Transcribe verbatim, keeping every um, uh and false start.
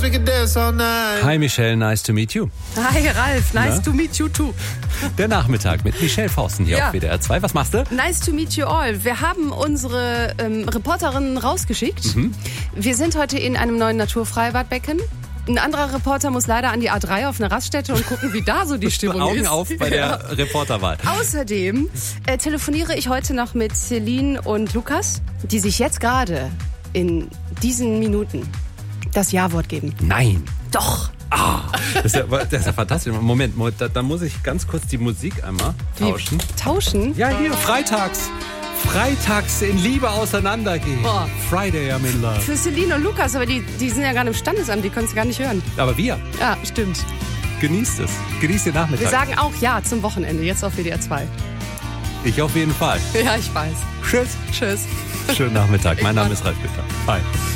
we could dance all night. Hi Michelle, nice to meet you. Hi Ralf, nice Na? to meet you too. Der Nachmittag mit Michelle Fausten hier Ja. auf W D R zwei. Was machst du? Nice to meet you all. Wir haben unsere ähm, Reporterinnen rausgeschickt. Mhm. Wir sind heute in einem neuen Naturfreibadbecken. Ein anderer Reporter muss leider an die A drei auf eine Raststätte und gucken, wie da so die Stimmung Augen ist. auf bei der Reporterwahl. Außerdem äh, telefoniere ich heute noch mit Celine und Lukas, die sich jetzt gerade in diesen Minuten das Ja-Wort geben. Nein. Doch. Ah, das ist ja, das ist ja fantastisch. Moment, Moment da, da muss ich ganz kurz die Musik einmal tauschen. Wie, tauschen? Ja, hier, freitags. Freitags in Liebe auseinandergehen. Boah. Friday, I'm in love. Für Celine und Lukas, aber die, die sind ja gerade im Standesamt, die können es gar nicht hören. Aber wir, Ja, stimmt. genießt es. Genießt den Nachmittag. Wir sagen auch Ja zum Wochenende, jetzt auf W D R zwei. Ich auf jeden Fall. Ja, ich weiß. Tschüss. Tschüss. Schönen Nachmittag. Mein Name ist Ralf Günther. Hi.